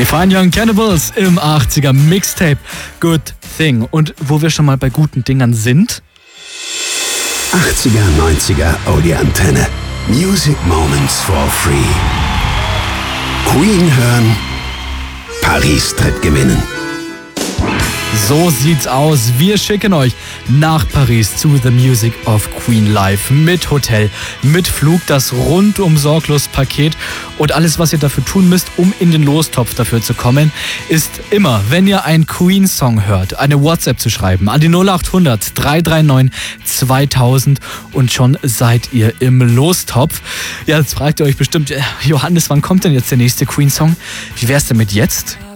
Die Fine Young Cannibals im 80er Mixtape Good Thing. Und wo wir schon mal bei guten Dingern sind... 80er, 90er Audio-Antenne. Music Moments for free. Queen hören, Paris-Trip gewinnen. So sieht's aus. Wir schicken euch nach Paris zu The Music of Queen Live mit Hotel, mit Flug, das rundum sorglos Paket und alles, was ihr dafür tun müsst, um in den Lostopf dafür zu kommen, ist immer, wenn ihr einen Queen-Song hört, eine WhatsApp zu schreiben an die 0800 339 2000 und schon seid ihr im Lostopf. Ja, jetzt fragt ihr euch bestimmt, Johannes, wann kommt denn jetzt der nächste Queen-Song? Wie wär's denn mit jetzt?